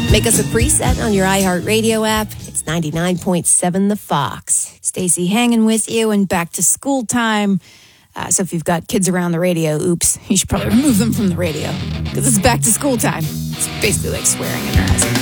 Make us a preset on your iHeartRadio app. It's 99.7 The Fox. Stacey hanging with you and back to school time. So if you've got kids around the radio, oops, you should probably remove them from the radio because it's back to school time. It's basically like swearing in their eyes.